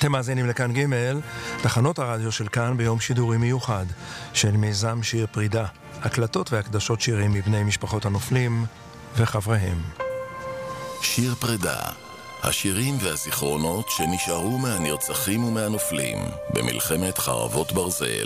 אתם מאזינים לכאן ג' תחנות הרדיו של כאן ביום שידורי מיוחד של מיזם שיר פרידה, הקלטות והקדשות שירים מבני משפחות הנופלים וחבריהם. שיר פרידה, השירים והזיכרונות שנשארו מהנרצחים ומהנופלים במלחמת חרבות ברזל.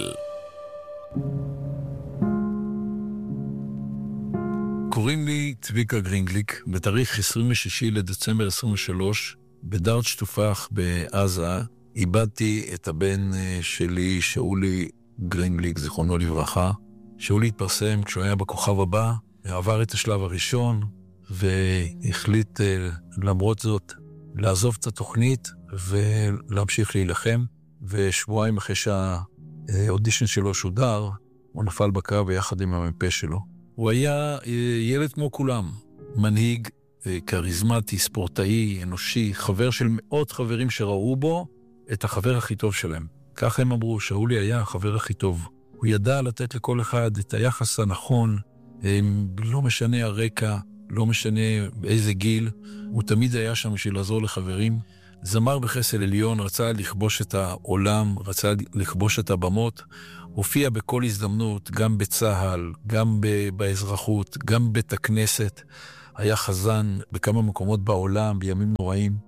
קוראים לי צביקה גרינגליק, בתאריך 26 לדצמבר 23, בדארט שטופח בעזה, איבדתי את הבן שלי, שאולי גרינגליק, זיכרונו לברכה. שאולי התפרסם כשהוא היה בכוכב הבא, עבר את השלב הראשון, והחליט למרות זאת לעזוב את התוכנית ולהמשיך להילחם, ושבועיים אחרי שהאודישן שלו שודר, הוא נפל בקרב ביחד עם המ"פ שלו. הוא היה ילד כמו כולם, מנהיג, קריזמטי, ספורטאי, אנושי, חבר של מאות חברים שראו בו את החבר הכי טוב שלהם. כך הם אמרו, שאולי היה החבר הכי טוב. הוא ידע לתת לכל אחד את היחס הנכון, לא משנה הרקע, לא משנה באיזה גיל, הוא תמיד היה שם בשביל לעזור לחברים. זמר בחסד עליון, רצה לכבוש את העולם, רצה לכבוש את הבמות, הופיע בכל הזדמנות, גם בצהל, גם באזרחות, גם בית הכנסת, היה חזן בכמה מקומות בעולם, בימים נוראים,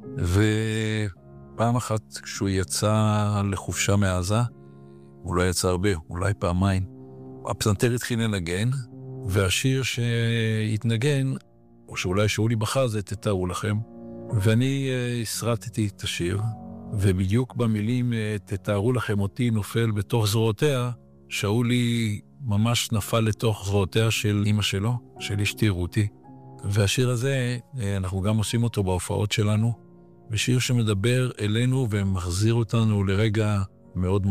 ופעם אחת כשהוא יצא לחופשה מעזה, הוא לא יצא הרבה, אולי פעמיים, הפסנתר התחיל לנגן, והשיר שהתנגן, או שאולי שאולי בחר זה תתארו לכם, ואני הסרטתי את השיר, ובדיוק במילים תתארו לכם אותי נופל בתוך זרועותיה, שאולי ממש נפל לתוך זרועותיה של אמא שלו, של אשתי רותי. והשיר הזה, אנחנו גם עושים אותו בהופעות שלנו, ושיר שמדבר אלינו ומחזיר אותנו לרגע מאוד